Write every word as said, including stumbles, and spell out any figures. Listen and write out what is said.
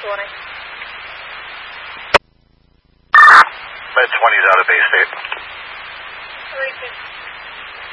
twenty. Med twenty's out of Bay State. Three fifty.